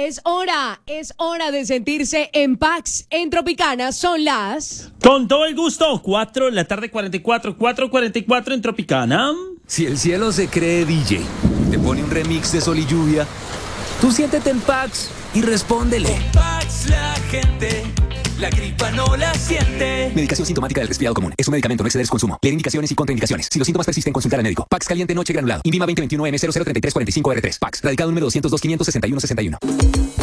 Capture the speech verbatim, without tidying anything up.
Es hora, es hora de sentirse en Pax. En Tropicana son las... Con todo el gusto, cuatro de la tarde, cuarenta y cuatro, cuatro cuarenta y cuatro en Tropicana. Si el cielo se cree D J, te pone un remix de Sol y Lluvia, tú siéntete en Pax y respóndele. En Pax la gente, la gripa no la siente. Medicación sintomática del resfriado común. Es un medicamento, no exceder su consumo. Leer indicaciones y contraindicaciones. Si los síntomas persisten, consultar al médico. Pax caliente noche granulado. Invima veinte veintiuno M cero cero treinta y tres cuarenta y cinco R tres. Pax. Radicado número doscientos dos, quinientos sesenta y uno sesenta y uno.